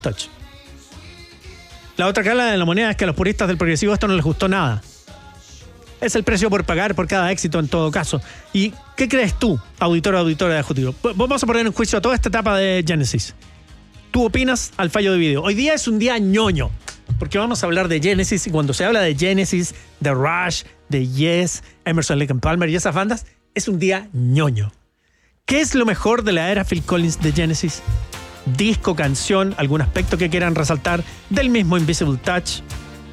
Touch. La otra cara de la moneda es que a los puristas del progresivo esto no les gustó nada. Es el precio por pagar por cada éxito en todo caso. ¿Y qué crees tú, auditor o auditora de Jutiro? Vamos a poner en juicio toda esta etapa de Genesis. ¿Tú opinas al fallo de video? Hoy día es un día ñoño, porque vamos a hablar de Genesis, y cuando se habla de Genesis, de Rush, de Yes, Emerson, Lake and Palmer y esas bandas, es un día ñoño. ¿Qué es lo mejor de la era Phil Collins de Genesis? Disco, canción, algún aspecto que quieran resaltar del mismo Invisible Touch.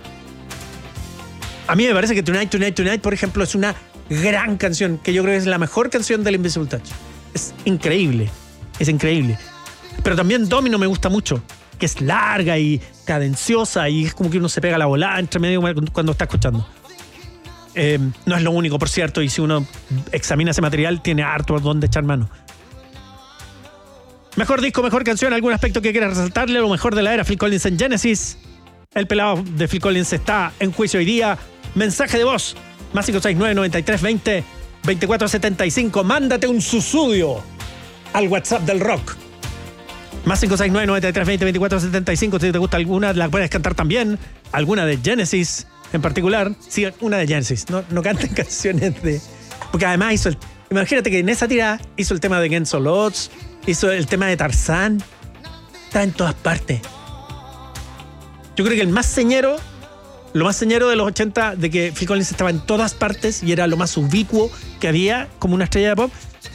A mí me parece que Tonight, Tonight, Tonight, por ejemplo, es una gran canción, que yo creo que es la mejor canción del Invisible Touch. Es increíble, es increíble. Pero también Domino me gusta mucho, que es larga y cadenciosa y es como que uno se pega la volada entre medio cuando está escuchando. No es lo único, por cierto, y si uno examina ese material, tiene harto donde echar mano. Mejor disco, mejor canción, algún aspecto que quieras resaltarle, lo mejor de la era Phil Collins en Genesis. El pelado de Phil Collins está en juicio hoy día. Mensaje de voz, más 569-9320-2475. Mándate un susudio al WhatsApp del rock. Más 569-9320-2475. Si te gusta alguna, la puedes cantar también. Alguna de Genesis en particular. Sí, una de Genesis. No canten canciones de... Porque además hizo el... Imagínate que en esa tirada hizo el tema de Against All Odds, hizo el tema de Tarzán. Está en todas partes. Yo creo que lo más señero de los 80, de que Phil Collins estaba en todas partes y era lo más ubicuo que había como una estrella de pop,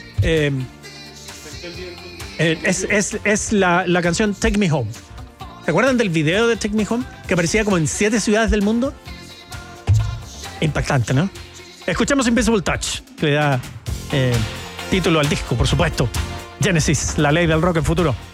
es la canción Take Me Home. ¿Se acuerdan del video de Take Me Home? Que aparecía como en 7 ciudades del mundo. Impactante, ¿no? Escuchamos Invisible Touch, que le da título al disco, por supuesto. Genesis, la ley del rock en futuro.